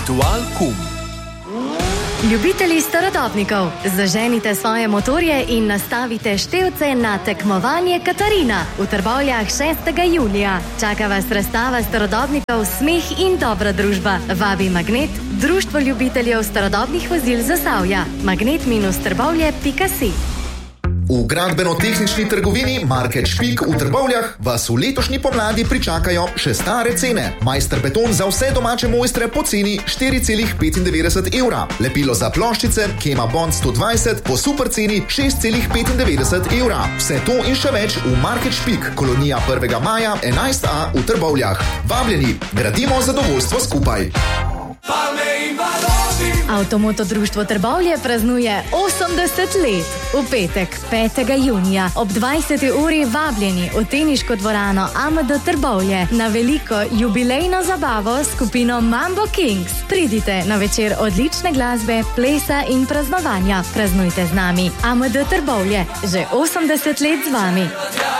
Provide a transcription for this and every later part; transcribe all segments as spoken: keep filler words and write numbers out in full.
Mutual Kum. Ljubitelji starodobnikov, zaženite svoje motorje in nastavite števce na tekmovanje Katarina v Trbovljah šestega julija. Čaka vas razstava starodobnikov, smeh in dobra družba. Vabi Magnet, društvo ljubiteljev starodobnih vozil Zasavja. magnet trbovlje pika si. V gradbeno-tehnični trgovini Market Špik v Trbovljah vas v letošnji pomladi pričakajo še stare cene. Majster beton za vse domače mojstre po ceni štiri celih petindevetdeset evra. Lepilo za ploščice Kema Bond sto dvajset po super ceni šest celih petindevetdeset evra. Vse to in še več v Market Špik, kolonija prvega maja enajst a v Trbovljah. Vabljeni, gradimo zadovoljstvo skupaj. Avtomoto društvo Trbovlje praznuje osemdeset let. V petek, petega junija, ob dvajseti uri vabljeni v teniško dvorano A M D Trbovlje na veliko jubilejno zabavo s skupino Mambo Kings. Pridite na večer odlične glasbe, plesa in praznovanja. Praznujte z nami. A M D Trbovlje, že osemdeset let z vami.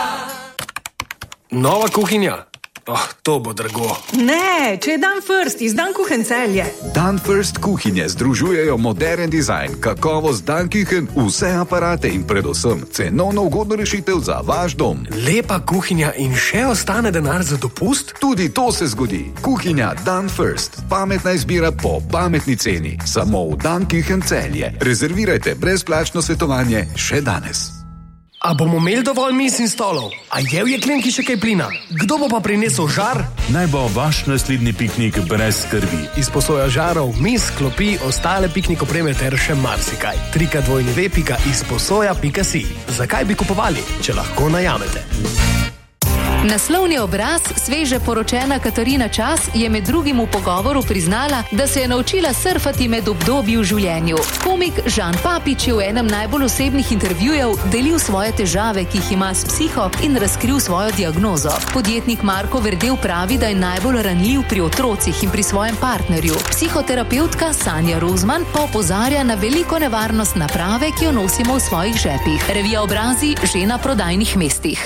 Nova kuhinja. Oh, to bo drago. Ne, če je Dan First iz Dan Kuchen Celje. Dan First kuhinje združujejo modern dizajn, kakovost Dan Kuchen, vse aparate in predvsem cenovno ugodno rešitev za vaš dom. Lepa kuhinja in še ostane denar za dopust? Tudi to se zgodi. Kuhinja Dan First. Pametna izbira po pametni ceni. Samo v Dan Kuchen Celje. Rezervirajte brezplačno svetovanje še danes. A bomo imeli dovolj miz in stolov? A je v jeklenki še kaj plina? Kdo bo pa prinesel žar? Naj bo vaš naslednji piknik brez skrbi. Izposoja žarov, miz, klopi, ostale piknik opreme ter še marsikaj. trikrat dvojni ve pika izposoja pika si. Zakaj bi kupovali, če lahko najamete? Naslovni obraz sveže poročena Katarina Čas je med drugim v pogovoru priznala, da se je naučila surfati med obdobji v življenju. Komik Žan Papič je v enem najbolj osebnih intervjujev delil svoje težave, ki jih ima s psiho, in razkril svojo diagnozo. Podjetnik Marko Verdel pravi, da je najbolj ranljiv pri otrocih in pri svojem partnerju. Psihoterapeutka Sanja Rozman pa opozarja na veliko nevarnost naprave, ki jo nosimo v svojih žepih. Revija Obrazi že na prodajnih mestih.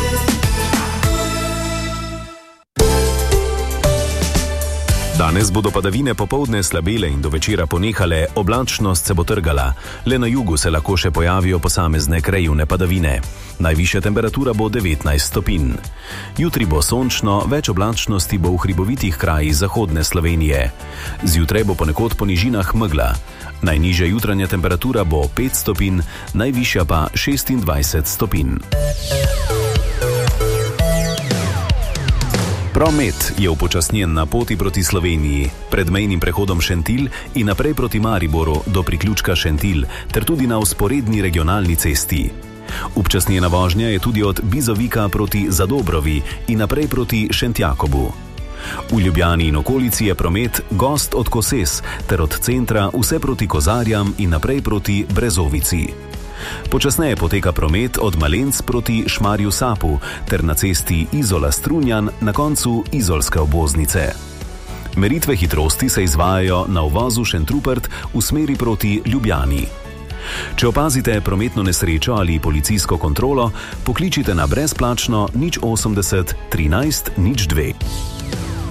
Danes bodo padavine popoldne slabele in do večera ponehale, oblačnost se bo trgala. Le na jugu se lahko še pojavijo posamezne krajevne padavine. Najvišja temperatura bo devetnajst stopinj. Jutri bo sončno, več oblačnosti bo v hribovitih krajih zahodne Slovenije. Zjutraj bo ponekod po nižinah megla. Najnižja jutranja temperatura bo pet stopinj, najvišja pa šestindvajset stopinj. Promet je upočasnjen na poti proti Sloveniji, pred mejnim prehodom Šentilj in naprej proti Mariboru do priključka Šentilj, ter tudi na vzporedni regionalni cesti. Upočasnjena vožnja je tudi od Bizovika proti Zadobrovi in naprej proti Šentjakobu. V Ljubljani in okolici je promet gost od Koses, ter od centra vse proti Kozarjam in naprej proti Brezovici. Počasneje poteka promet od Malenc proti Šmarju Sapu ter na cesti Izola-Strunjan na koncu izolske obvoznice. Meritve hitrosti se izvajajo na uvozu Šentrupert v smeri proti Ljubljani. Če opazite prometno nesrečo ali policijsko kontrolo, pokličite na brezplačno nič osemdeset trinajst nič dve.